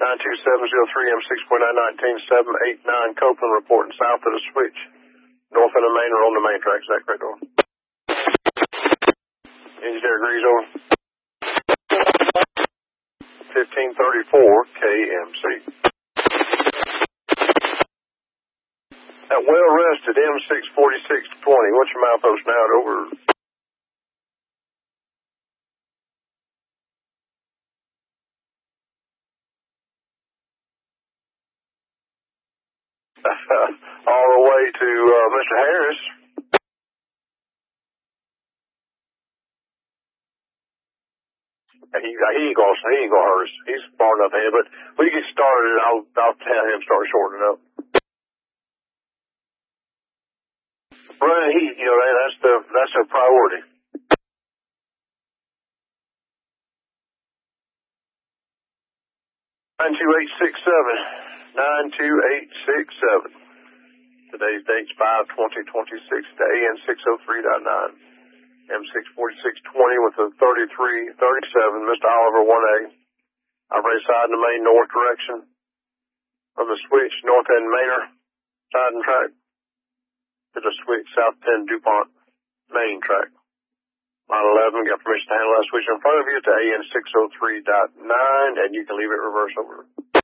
92703 M6.919 789 Copeland reporting south of the switch. North end of main or on the main track. Is that correct, over? Engineer agrees, over. 1534 KMC. At well rested M64620. What's your milepost now? Over. All the way to Mr. Harris. He ain't gonna hurt us. He's far enough ahead, but when you get started, I'll have him start shortening up. Running heat, that's a priority. 92867. Today's date's 5/20/26 to AN 603.9. M64620 with a 3337. Mr. Oliver 1A. Operating side in the main north direction of the switch, north end Manor side and track to the switch, south 10 DuPont main track. Line 11, got permission to handle that switch in front of you to AN 603.9, and you can leave it reverse over.